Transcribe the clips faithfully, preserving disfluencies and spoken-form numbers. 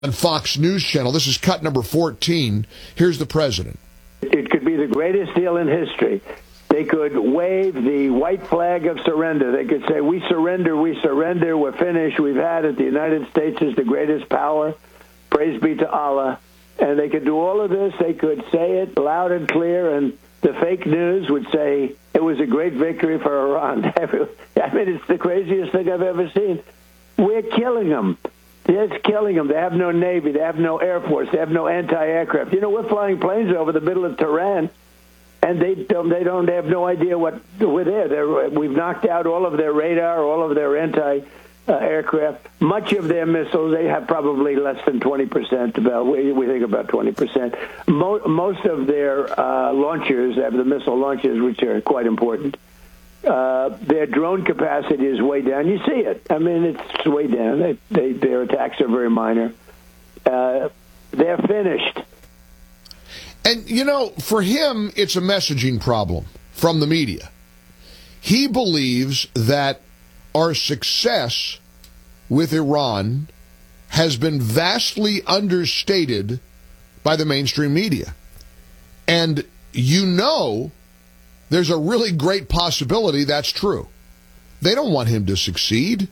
On Fox News Channel. This is cut number fourteen. Here's the president. It could be the greatest deal in history. They could wave the white flag of surrender. They could say, we surrender, we surrender, we're finished, we've had it. The United States is the greatest power. Praise be to Allah. And they could do all of this. They could say it loud and clear, and the fake news would say it was a great victory for Iran. I mean, it's the craziest thing I've ever seen. We're killing them. They're just killing them. They have no Navy. They have no Air Force. They have no anti-aircraft. You know, we're flying planes over the middle of Tehran, and they don't, they don't they have no idea what we're there. They're, we've knocked out all of their radar, all of their anti-aircraft. Much of their missiles, they have probably less than twenty percent, about, we, we think about twenty percent. Mo- most of their uh, launchers, they have the missile launchers, which are quite important. Uh, their drone capacity is way down. You see it. I mean, it's way down. They, they, their attacks are very minor. Uh, they're finished. And, you know, for him, it's a messaging problem from the media. He believes that our success with Iran has been vastly understated by the mainstream media. And you know there's a really great possibility that's true. They don't want him to succeed.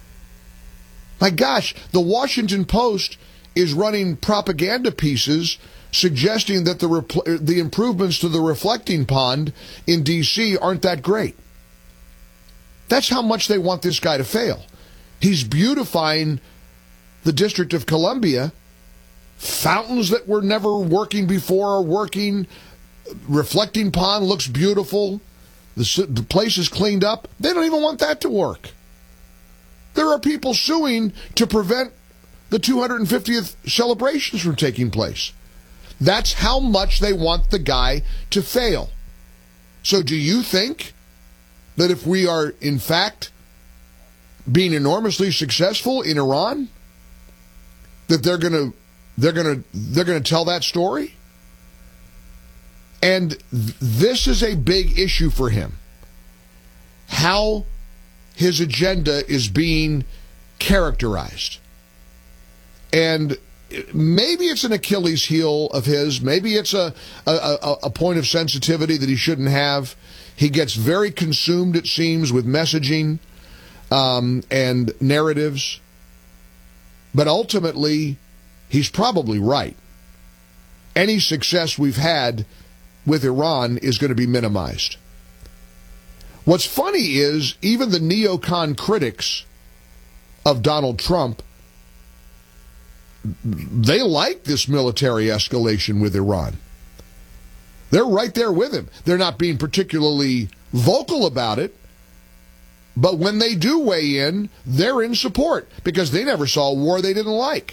My gosh, the Washington Post is running propaganda pieces suggesting that the repl- the improvements to the reflecting pond in D C aren't that great. That's how much they want this guy to fail. He's beautifying the District of Columbia. Fountains that were never working before are working. Reflecting pond looks beautiful. The, the place is cleaned up. They don't even want that to work. There are people suing to prevent the two hundred fiftieth celebrations from taking place. That's how much they want the guy to fail. So do you think that if we are, in fact, being enormously successful in Iran, that they're going to they're going to they're going to tell that story? And th- this is a big issue for him. How his agenda is being characterized. And maybe it's an Achilles heel of his. Maybe it's a, a, a point of sensitivity that he shouldn't have. He gets very consumed, it seems, with messaging um, and narratives. But ultimately, he's probably right. Any success we've had with Iran is going to be minimized. What's funny is even the neocon critics of Donald Trump, they like this military escalation with Iran. They're right there with him. They're not being particularly vocal about it, but when they do weigh in, they're in support because they never saw a war they didn't like.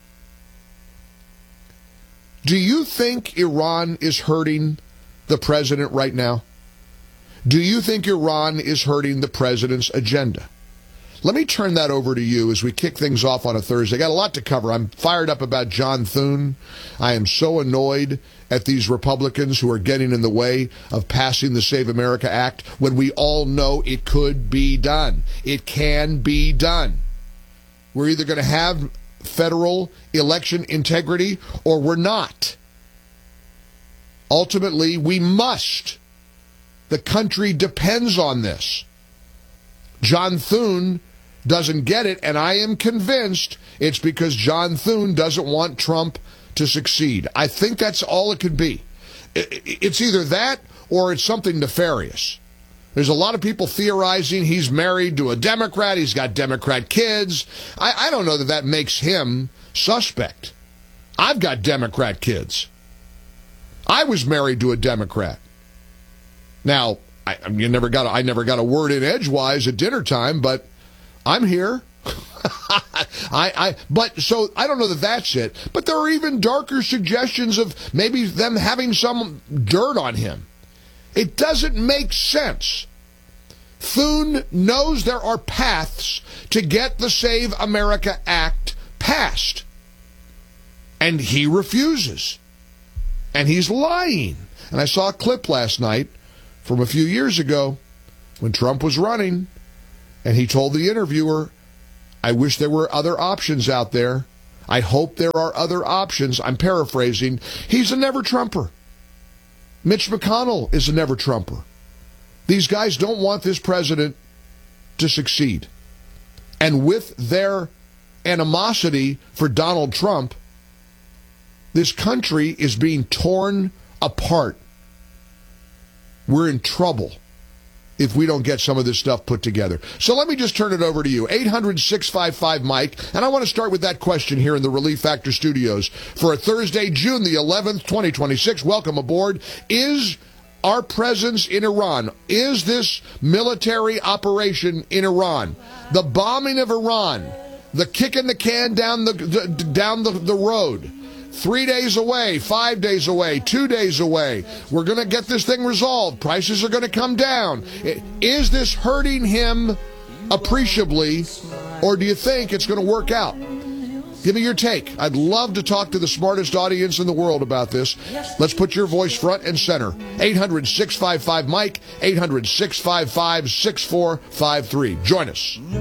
Do you think Iran is hurting the president right now? Do you think Iran is hurting the president's agenda? Let me turn that over to you as we kick things off on a Thursday. I got a lot to cover. I'm fired up about John Thune. I am so annoyed at these Republicans who are getting in the way of passing the Save America Act when we all know it could be done. It can be done. We're either going to have federal election integrity or we're not. Ultimately, we must. The country depends on this. John Thune doesn't get it, and I am convinced it's because John Thune doesn't want Trump to succeed. I think that's all it could be. It's either that or it's something nefarious. There's a lot of people theorizing he's married to a Democrat, he's got Democrat kids. I, I don't know that that makes him suspect. I've got Democrat kids. I was married to a Democrat. Now, I, you never got a, I never got a word in edgewise at dinner time, but I'm here. I, I, but so I don't know that that's it. But there are even darker suggestions of maybe them having some dirt on him. It doesn't make sense. Thune knows there are paths to get the Save America Act passed, and he refuses. And he's lying. And I saw a clip last night from a few years ago when Trump was running, and he told the interviewer, I wish there were other options out there. I hope there are other options. I'm paraphrasing. He's a never-Trumper. Mitch McConnell is a never-Trumper. These guys don't want this president to succeed. And with their animosity for Donald Trump, this country is being torn apart. We're in trouble if we don't get some of this stuff put together. So let me just turn it over to you. eight hundred, six five five, Mike. And I want to start with that question here in the Relief Factor Studios for a Thursday, June the eleventh, twenty twenty-six. Welcome aboard. Is our presence in Iran, is this military operation in Iran, the bombing of Iran, the kicking the can down the, the down the, the road, three days away, five days away, two days away, we're going to get this thing resolved, prices are going to come down. Is this hurting him appreciably, or do you think it's going to work out? Give me your take. I'd love to talk to the smartest audience in the world about this. Let's put your voice front and center. eight hundred, six five five, Mike, eight hundred, six five five, six four five three. Join us.